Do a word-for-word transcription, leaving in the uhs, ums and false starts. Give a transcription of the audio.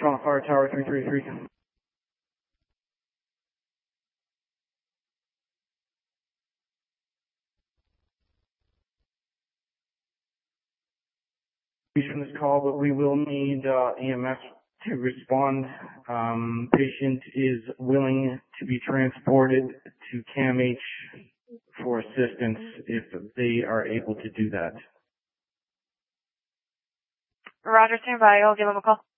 Toronto Fire Tower three three three. From this call, but we will need uh, E M S to respond. Um, patient is willing to be transported to C A M H for assistance if they are able to do that. Roger, stand by. I'll give them a call.